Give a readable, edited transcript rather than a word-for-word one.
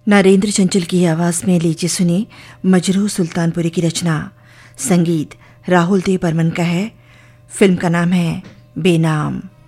नरेंद्र चंचल की आवाज में लीजिए सुनिए मजरूह सुल्तानपुरी की रचना। संगीत राहुल देव बर्मन का है। फिल्म का नाम है बेनाम।